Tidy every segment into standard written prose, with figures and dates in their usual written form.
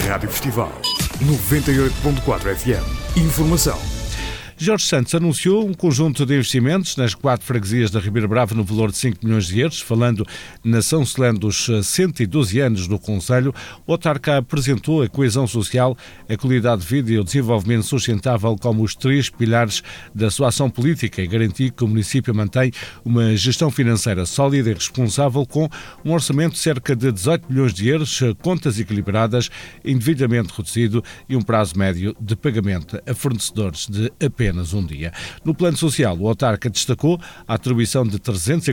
Rádio Festival 98.4 FM. Informação. Jorge Santos anunciou um conjunto de investimentos nas 4 freguesias da Ribeira Brava no valor de 5 milhões de euros. Falando na São Solene dos 112 anos do concelho, o autarca apresentou a coesão social, a qualidade de vida e o desenvolvimento sustentável como os 3 pilares da sua ação política e garantir que o município mantém uma gestão financeira sólida e responsável com um orçamento de cerca de 18 milhões de euros, contas equilibradas, indevidamente reduzido e um prazo médio de pagamento a fornecedores de apenas um dia. No plano social, o autarca destacou a atribuição de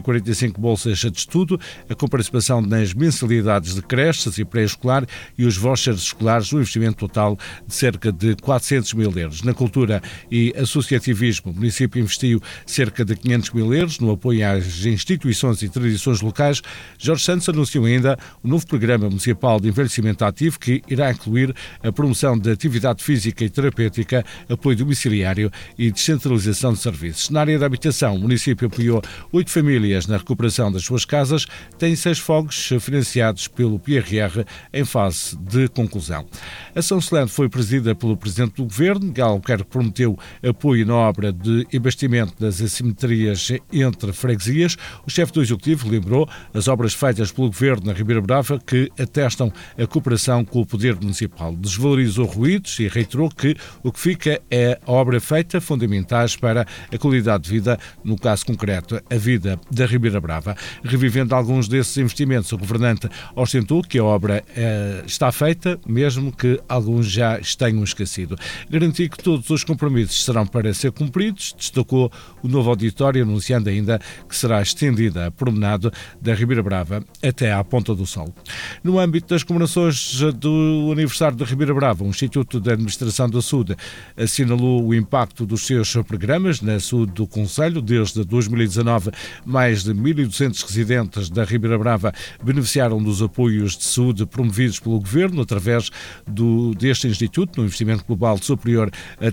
345 bolsas de estudo, a comparticipação nas mensalidades de creches e pré-escolar e os vouchers escolares, um investimento total de cerca de 400 mil euros. Na cultura e associativismo, o município investiu cerca de 500 mil euros no apoio às instituições e tradições locais. Jorge Santos anunciou ainda o novo programa municipal de envelhecimento ativo que irá incluir a promoção de atividade física e terapêutica, apoio domiciliário e descentralização de serviços. Na área da habitação, o município apoiou 8 famílias na recuperação das suas casas, tem 6 fogos financiados pelo PRR em fase de conclusão. A São Solene foi presidida pelo Presidente do Governo, Miguel Albuquerque prometeu apoio na obra de investimento das assimetrias entre freguesias. O chefe do Executivo lembrou as obras feitas pelo Governo na Ribeira Brava que atestam a cooperação com o Poder Municipal. Desvalorizou ruídos e reiterou que o que fica é a obra feita, fundamentais para a qualidade de vida, no caso concreto, a vida da Ribeira Brava. Revivendo alguns desses investimentos, o governante ostentou que a obra está feita, mesmo que alguns já tenham esquecido. Garantiu que todos os compromissos serão para ser cumpridos, destacou o novo auditório, anunciando ainda que será estendida a promenade da Ribeira Brava até à Ponta do Sol. No âmbito das comemorações do aniversário da Ribeira Brava, o Instituto de Administração da Saúde assinalou o impacto dos seus programas na saúde do concelho. Desde 2019, mais de 1.200 residentes da Ribeira Brava beneficiaram dos apoios de saúde promovidos pelo Governo através deste Instituto, num investimento global superior a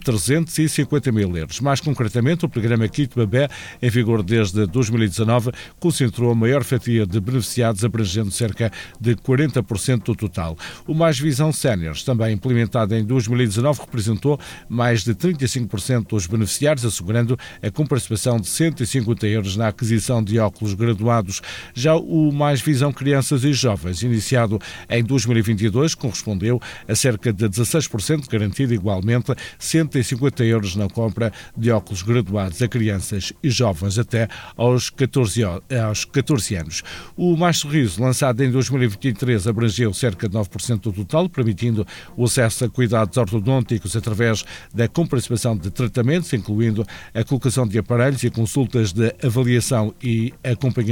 350 mil euros. Mais concretamente, o programa Kit Bebé, em vigor desde 2019, concentrou a maior fatia de beneficiados, abrangendo cerca de 40% do total. O Mais Visão Séniores, também implementado em 2019, representou mais de 35% dos beneficiários, assegurando a comparticipação de 150 euros na aquisição de óculos graduados. Já o Mais Visão Crianças e Jovens, iniciado em 2022, correspondeu a cerca de 16%, garantido igualmente 150 euros na compra de óculos graduados a crianças e jovens até aos 14 anos. O Mais Sorriso, lançado em 2023, abrangeu cerca de 9% do total, permitindo o acesso a cuidados ortodônticos através da comparticipação de tratamentos, incluindo a colocação de aparelhos e consultas de avaliação e acompanhamento